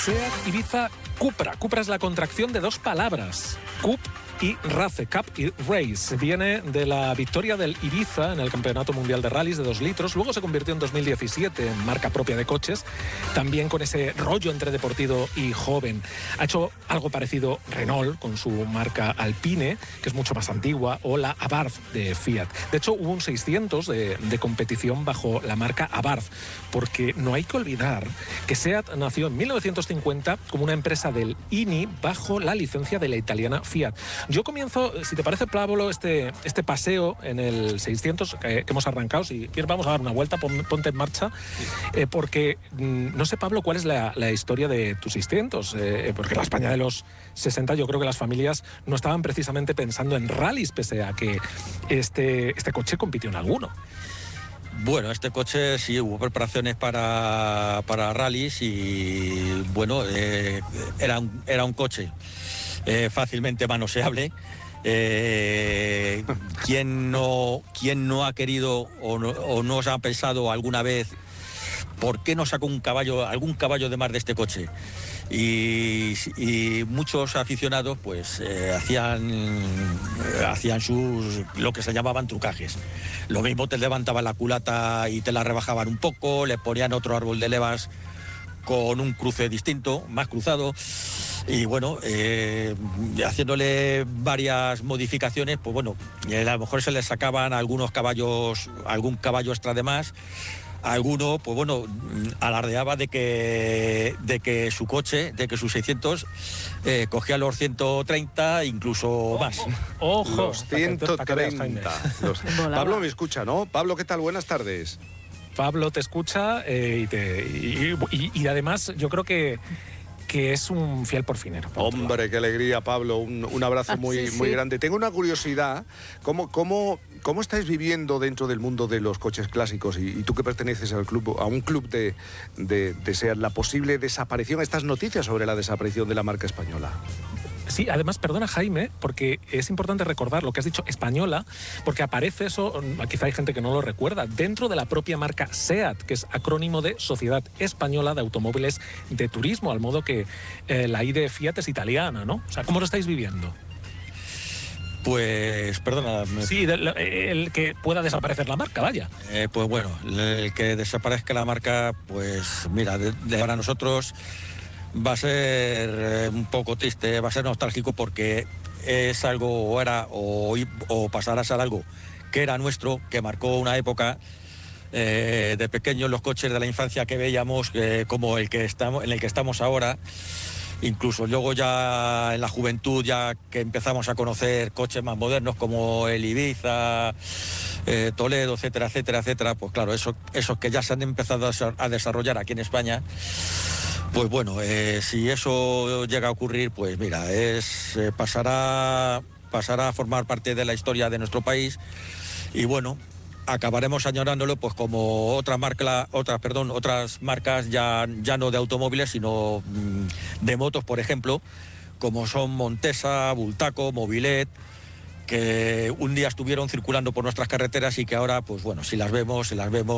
SEAT Ibiza Cupra. Cupra es la contracción de dos palabras, Cup y Race, Cup y Race. Viene de la victoria del Ibiza en el Campeonato Mundial de Rallys de 2 litros. Luego se convirtió en 2017 en marca propia de coches, también con ese rollo entre deportivo y joven. Ha hecho algo parecido Renault con su marca Alpine, que es mucho más antigua, o la Abarth de Fiat. De hecho, hubo un 600 de competición bajo la marca Abarth, porque no hay que olvidar que SEAT nació en 1950 como una empresa del INI bajo la licencia de la italiana Fiat. Yo comienzo, si te parece, Pablo, este paseo en el 600 que hemos arrancado. Si quieres, vamos a dar una vuelta, ponte en marcha, porque no sé, Pablo, cuál es la historia de tu 600, porque la España de los 60 yo creo que las familias no estaban precisamente pensando en rallies, pese a que este coche compitió en alguno. Bueno, este coche sí hubo preparaciones para rallies y bueno, era un coche fácilmente manoseable. ¿Quién no ha querido o no se ha pensado alguna vez por qué no sacó algún caballo de más de este coche? Y muchos aficionados pues hacían lo que se llamaban trucajes. Lo mismo, te levantaban la culata y te la rebajaban un poco, le ponían otro árbol de levas con un cruce distinto, más cruzado, y bueno, haciéndole varias modificaciones, pues bueno, a lo mejor se le sacaban algún caballo extra de más. Alguno, pues bueno, alardeaba de que su coche, de que sus 600 cogía los 130, incluso más. ¡Ojo! Los 130. Pablo me escucha, ¿no? Pablo, ¿qué tal? Buenas tardes. Pablo te escucha y además yo creo que es un fiel porfinero. Hombre, qué alegría, Pablo. Un abrazo muy grande. Tengo una curiosidad. ¿Cómo estáis viviendo dentro del mundo de los coches clásicos? Y tú que perteneces a un club de SEAT, la posible desaparición, estas noticias sobre la desaparición de la marca española. Sí, además, perdona, Jaime, porque es importante recordar lo que has dicho, española, porque aparece eso, quizá hay gente que no lo recuerda, dentro de la propia marca SEAT, que es acrónimo de Sociedad Española de Automóviles de Turismo, al modo que la I de Fiat es italiana, ¿no? O sea, ¿cómo lo estáis viviendo? Pues, perdona. Sí, el que pueda desaparecer la marca, vaya. Pues bueno, el que desaparezca la marca, pues mira, para nosotros va a ser un poco triste, va a ser nostálgico, porque es algo, o pasará a ser algo que era nuestro, que marcó una época. De pequeños, los coches de la infancia que veíamos, como en el que estamos ahora. Incluso luego ya en la juventud, ya que empezamos a conocer coches más modernos como el Ibiza, Toledo, etcétera, etcétera, etcétera, pues claro, esos que ya se han empezado a desarrollar aquí en España, pues bueno, si eso llega a ocurrir, pues mira, pasará a formar parte de la historia de nuestro país y bueno, acabaremos añorándolo pues como otras marcas ya no de automóviles, sino de motos, por ejemplo, como son Montesa, Bultaco, Mobilet, que un día estuvieron circulando por nuestras carreteras y que ahora, pues bueno, si las vemos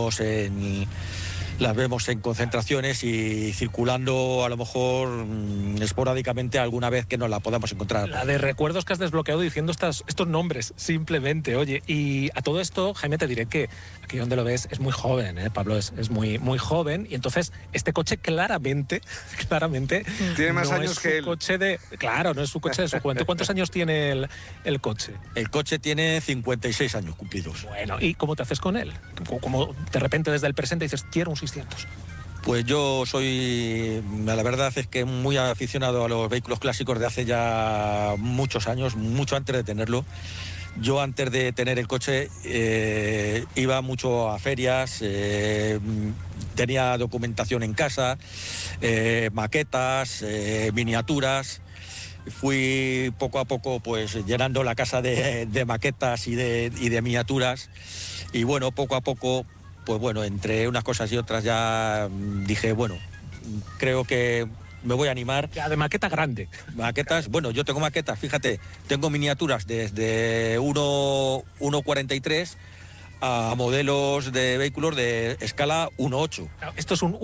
en concentraciones y circulando a lo mejor esporádicamente alguna vez que nos la podamos encontrar. La de recuerdos que has desbloqueado diciendo estos nombres, simplemente. Oye, y a todo esto, Jaime, te diré que aquí donde lo ves es muy joven, Pablo es muy, muy joven, y entonces este coche claramente tiene más no años es que él. No es su coche de su juventud. ¿Cuántos años tiene el coche? El coche tiene 56 años cumplidos. Bueno, ¿y cómo te haces con él? Como de repente desde el presente dices, quiero un 600. Pues yo la verdad es que muy aficionado a los vehículos clásicos de hace ya muchos años, mucho antes de tenerlo. Yo antes de tener el coche iba mucho a ferias, tenía documentación en casa, maquetas, miniaturas. Fui poco a poco pues llenando la casa de maquetas y de miniaturas, y bueno, poco a poco, pues bueno, entre unas cosas y otras ya dije, bueno, creo que me voy a animar. Ya, de maqueta grande. Maquetas, bueno, yo tengo maquetas, fíjate, tengo miniaturas desde 1.43 a modelos de vehículos de escala 1.8. Esto es un